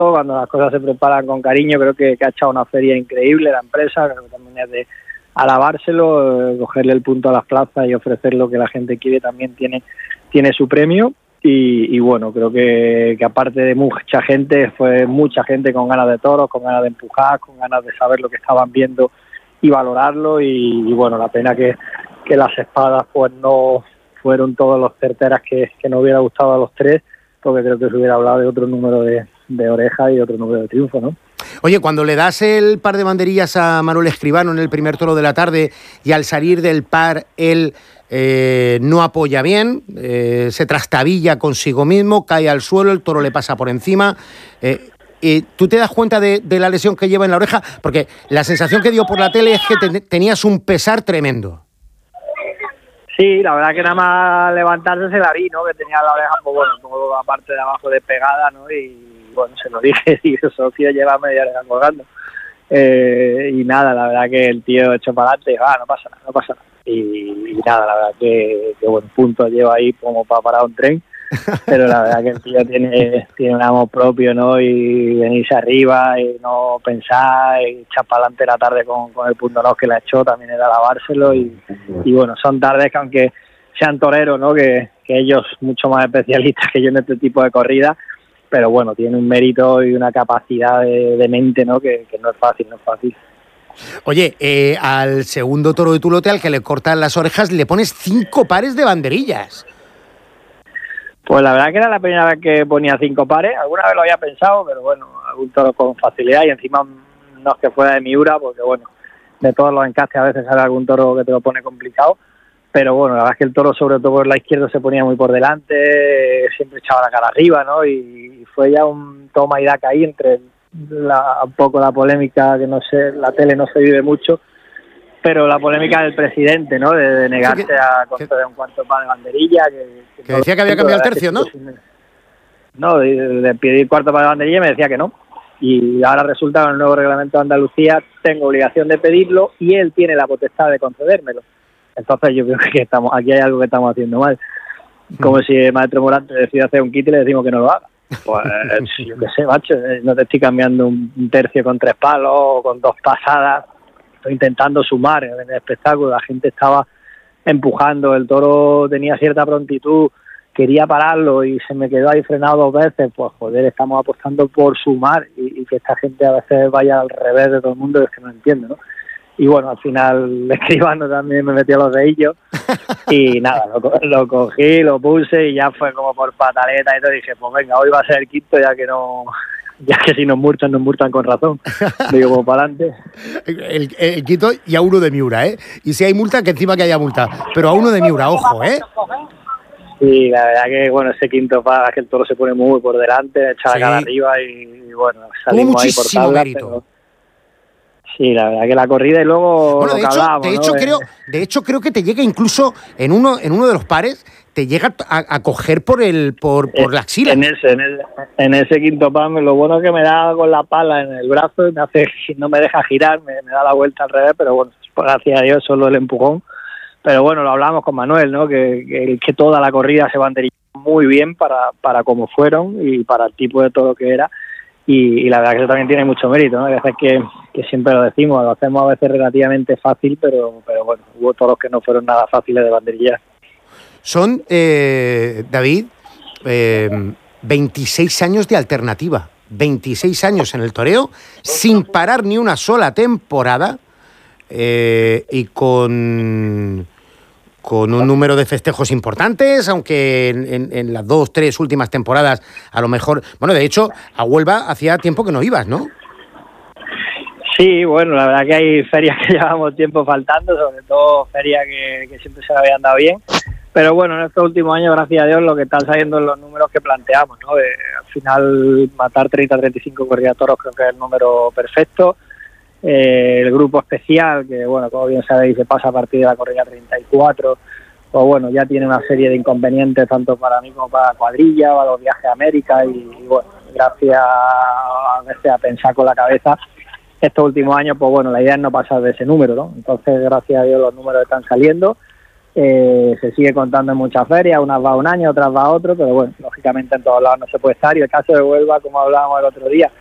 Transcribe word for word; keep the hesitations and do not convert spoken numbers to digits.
cuando las cosas se preparan con cariño. Creo que, que ha echado una feria increíble la empresa, creo que también es de alabárselo, eh, cogerle el punto a las plazas y ofrecer lo que la gente quiere también tiene, tiene su premio. Y, y bueno, creo que, que aparte de mucha gente, fue mucha gente con ganas de toros, con ganas de empujar, con ganas de saber lo que estaban viendo y valorarlo. Y, y bueno, la pena que, que las espadas pues no fueron todos los certeras que, que nos hubiera gustado a los tres, porque creo que se hubiera hablado de otro número de, de orejas y otro número de triunfo, ¿no? Oye, cuando le das el par de banderillas a Manuel Escribano en el primer toro de la tarde y al salir del par él eh, no apoya bien, eh, se trastabilla consigo mismo, cae al suelo, el toro le pasa por encima, eh, eh, ¿tú te das cuenta de, de la lesión que lleva en la oreja? Porque la sensación que dio por la tele es que te, tenías un pesar tremendo. Sí, la verdad que nada más levantarse se la vi, ¿no? Que tenía la oreja, pues bueno, toda la parte de abajo despegada, ¿no? Y bueno, se lo dije, y el socio lleva media oreja colgando. Eh, y nada, la verdad que el tío echó para adelante y dijo, ah, no pasa nada, no pasa nada. Y, y nada, la verdad que, que buen punto lleva ahí como para parar un tren. Pero la verdad que el tío tiene, tiene un amor propio, ¿no? Y venirse arriba y no pensar y echar para adelante la tarde con, con el punto dos que le ha hecho, también era lavárselo. Y, y bueno, son tardes que aunque sean toreros, ¿no? Que, que ellos mucho más especialistas que yo en este tipo de corridas, pero bueno, tiene un mérito y una capacidad de, de mente, ¿no? Que, que no es fácil, no es fácil. Oye, eh, al segundo toro de tu lote, al que le cortan las orejas, le pones cinco pares de banderillas. Pues la verdad que era la primera vez que ponía cinco pares. Alguna vez lo había pensado, pero bueno, algún toro con facilidad y encima no es que fuera de Miura, porque bueno, de todos los encastes a veces sale algún toro que te lo pone complicado. Pero bueno, la verdad es que el toro, sobre todo por la izquierda, se ponía muy por delante, siempre echaba la cara arriba, ¿no? Y fue ya un toma y daca ahí entre la, un poco la polémica, que no sé, la tele no se vive mucho, pero la polémica del presidente, ¿no? De, de negarse sí, que, a conceder un cuarto par de banderilla. Que, que, que decía que había cambiado el tercio, ¿no? No, de, de pedir cuarto par de banderilla y me decía que no. Y ahora resulta que en el nuevo reglamento de Andalucía tengo obligación de pedirlo y él tiene la potestad de concedérmelo. Entonces yo creo que estamos aquí hay algo que estamos haciendo mal. Como mm. si el maestro Morante decide hacer un kit y le decimos que no lo haga. Pues yo qué sé, macho, no te estoy cambiando un tercio con tres palos o con dos pasadas. Estoy intentando sumar en el espectáculo, la gente estaba empujando, el toro tenía cierta prontitud, quería pararlo y se me quedó ahí frenado dos veces. Pues joder, estamos apostando por sumar y, y que esta gente a veces vaya al revés de todo el mundo, es que no entiendo, ¿no? Y bueno, al final Escribano también me metió los dedillos y nada, lo, lo cogí, lo puse y ya fue como por pataleta y todo, y dije, pues venga, hoy va a ser el quinto, ya que no... ya que si nos multan, nos multan con razón. Digo, como para adelante. El, el, el quito y a uno de Miura, ¿eh? Y si hay multa, que encima que haya multa. Pero a uno de Miura, ojo, ¿eh? Sí, la verdad que, bueno, ese quinto para que el toro se pone muy por delante, echa sí. la cara arriba y, y bueno, salimos ahí por tablas. Pero... sí, la verdad que la corrida y luego bueno, de lo que hecho, hablábamos, de hecho ¿no? creo, de hecho creo que te llega incluso en uno, en uno de los pares, te llega a, a coger por el, por, por la axila. En ese, en el, en ese quinto pan, lo bueno es que me da con la pala en el brazo y me hace, no me deja girar, me, me da la vuelta al revés, pero bueno, gracias a Dios solo el empujón. Pero bueno, lo hablamos con Manuel, ¿no? Que, que, que toda la corrida se banderilló muy bien para, para cómo fueron y para el tipo de toro que era. Y, y la verdad que eso también tiene mucho mérito, ¿no? Hay veces que, que siempre lo decimos, lo hacemos a veces relativamente fácil, pero, pero bueno, hubo toros que no fueron nada fáciles de banderillar. Son, eh, David, eh, veintiséis años de alternativa, veintiséis años en el toreo, sin parar ni una sola temporada eh, y con... con un número de festejos importantes, aunque en, en, en las dos, tres últimas temporadas a lo mejor... Bueno, de hecho, a Huelva hacía tiempo que no ibas, ¿no? Sí, bueno, la verdad que hay ferias que llevamos tiempo faltando, sobre todo ferias que, que siempre se me habían dado bien. Pero bueno, en estos últimos años, gracias a Dios, lo que están saliendo en los números que planteamos, ¿no? De, al final, matar treinta a treinta y cinco corridas de toros creo que es el número perfecto. Eh, el grupo especial, que bueno, como bien sabéis, se pasa a partir de la corrida treinta y cuatro, pues bueno, ya tiene una serie de inconvenientes tanto para mí como para la cuadrilla, para los viajes a América y, y bueno, gracias a veces a pensar con la cabeza estos últimos años, pues bueno, la idea es no pasar de ese número, ¿no? Entonces, gracias a Dios, los números están saliendo Eh, se sigue contando en muchas ferias, unas va un año, otras va otro, pero bueno, lógicamente en todos lados no se puede estar. Y el caso de Huelva, como hablábamos el otro día,